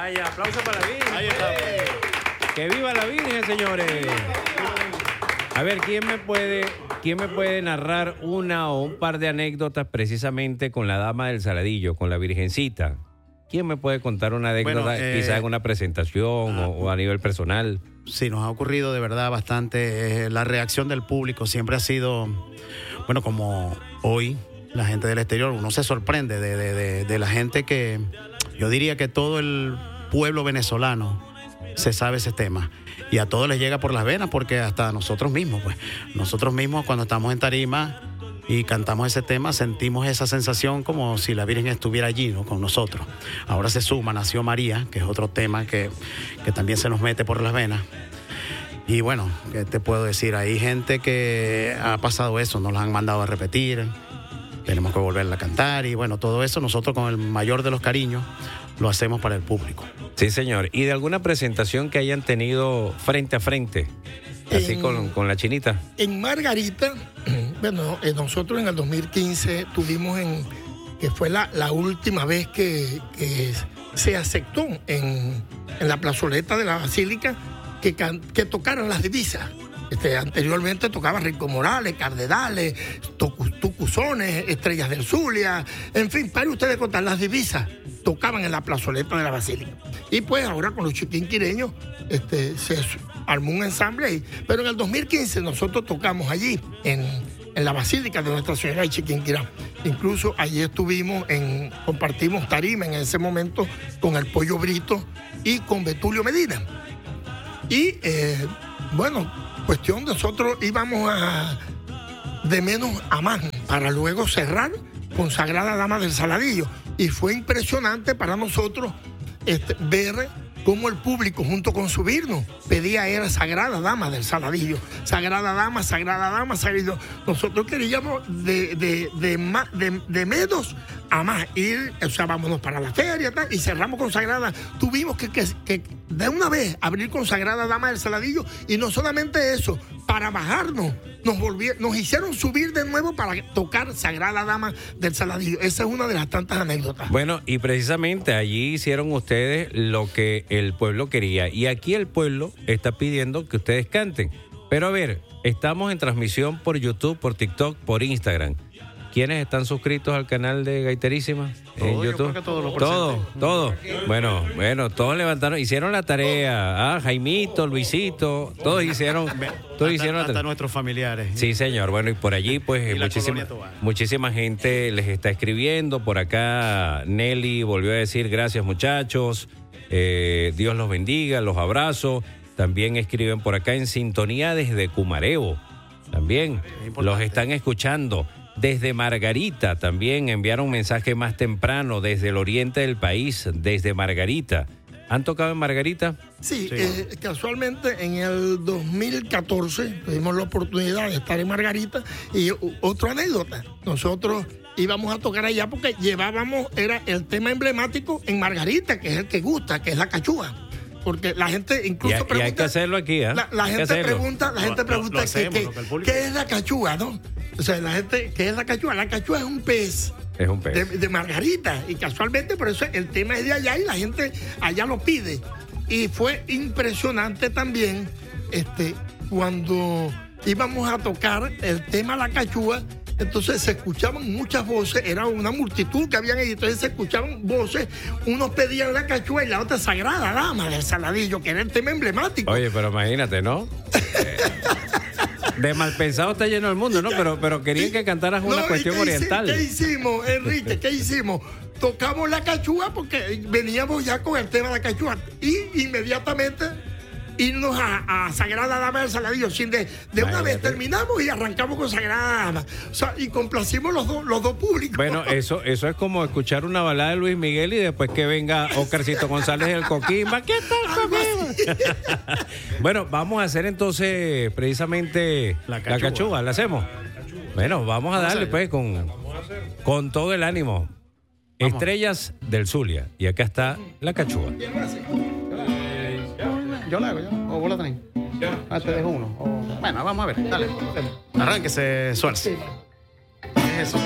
Vaya, aplauso para la Virgen. Ahí está. Que viva la Virgen, señores. A ver, ¿quién me puede narrar una o un par de anécdotas precisamente con la Dama del Saladillo, con la Virgencita? ¿Quién me puede contar una anécdota, quizás en una presentación o a nivel personal? Sí, nos ha ocurrido de verdad bastante. La reacción del público siempre ha sido, bueno, como hoy, la gente del exterior, uno se sorprende de la gente que, yo diría que todo el pueblo venezolano se sabe ese tema. Y a todos les llega por las venas, porque hasta nosotros mismos, cuando estamos en tarima y cantamos ese tema, sentimos esa sensación como si la Virgen estuviera allí, ¿no?, con nosotros. Ahora se suma Nació María, que es otro tema que también se nos mete por las venas. Y bueno, ¿qué te puedo decir? Hay gente que ha pasado eso, nos la han mandado a repetir, tenemos que volverla a cantar, y bueno, todo eso nosotros con el mayor de los cariños lo hacemos para el público. Sí, señor. ¿Y de alguna presentación que hayan tenido frente a frente? Así con la Chinita. En Margarita, bueno, nosotros en el 2015 tuvimos que fue la última vez que se aceptó en la plazoleta de la Basílica que tocaran las divisas. Anteriormente tocaba Rico Morales, Cardenales, Tucuzones, Estrellas del Zulia, en fin, para ustedes contar, las divisas tocaban en la plazoleta de la Basílica. Y pues ahora con los chiquinquireños se armó un ensamble ahí. Pero en el 2015 nosotros tocamos allí, en la Basílica de Nuestra Señora de Chiquinquirá. Incluso allí compartimos tarima en ese momento con el Pollo Brito y con Betulio Medina. Y bueno, cuestión, nosotros íbamos de menos a más para luego cerrar con Sagrada Dama del Saladillo. Y fue impresionante para nosotros ver cómo el público, junto con su virno, pedía era Sagrada Dama del Saladillo. Sagrada Dama, Sagrada Dama, Sagrada. Nosotros queríamos de menos a más ir, o sea, vámonos para la feria y cerramos con Sagrada. Tuvimos que de una vez abrir con Sagrada Dama del Saladillo, y no solamente eso, para bajarnos, nos hicieron subir de nuevo para tocar Sagrada Dama del Saladillo. Esa es una de las tantas anécdotas. Bueno, y precisamente allí hicieron ustedes lo que el pueblo quería, y aquí el pueblo está pidiendo que ustedes canten. Pero a ver, estamos en transmisión por YouTube, por TikTok, por Instagram. ¿Quiénes están suscritos al canal de Gaiterísima en YouTube? Todo. Bueno, todos levantaron, hicieron la tarea. Jaimito, Luisito, todos hicieron la tarea. Hasta nuestros familiares. Sí, señor. Bueno, y por allí, pues, muchísima gente les está escribiendo. Por acá, Nelly volvió a decir gracias, muchachos. Dios los bendiga, los abrazo. También escriben por acá en sintonía desde Cumareo. También los están escuchando. Desde Margarita también enviaron un mensaje más temprano, desde el oriente del país, desde Margarita. ¿Han tocado en Margarita? Sí. Casualmente en el 2014 tuvimos la oportunidad de estar en Margarita. Y otra anécdota, nosotros íbamos a tocar allá porque era el tema emblemático en Margarita, que es el que gusta, que es la cachúa. Porque la gente incluso pregunta... Y hay que hacerlo aquí, ¿eh? La gente pregunta ¿qué es la cachúa, no? O sea, la gente, ¿qué es la cachúa? La cachúa es un pez. Es un pez. De Margarita. Y casualmente por eso el tema es de allá y la gente allá lo pide. Y fue impresionante también cuando íbamos a tocar el tema La Cachúa. Entonces se escuchaban muchas voces, era una multitud que habían ahí, entonces se escuchaban voces, unos pedían la cachúa y la otra Sagrada Dama del Saladillo, que era el tema emblemático. Oye, pero imagínate, ¿no? De mal pensado está lleno el mundo, ¿no? Pero querían que cantaras una cuestión oriental. ¿Qué hicimos, Enrique? ¿Qué hicimos? Tocamos la cachúa porque veníamos ya con el tema de la cachúa y inmediatamente irnos a Sagrada Dama del Saladillo, de una vez terminamos y arrancamos con Sagrada Dama. O sea, y complacimos los dos públicos. Bueno, eso es como escuchar una balada de Luis Miguel y después que venga Oscarcito González del Coquimba. ¿Qué tal, Coquimba? Bueno, vamos a hacer entonces precisamente la cachúa. ¿La hacemos? Bueno, vamos a darle pues con todo el ánimo. Vamos. Estrellas del Zulia. Y acá está la cachúa. Yo la hago, o vos la tenés. Te dejo uno. Bueno, vamos a ver, dale. Arránquese, Suárez. ¿Qué es eso?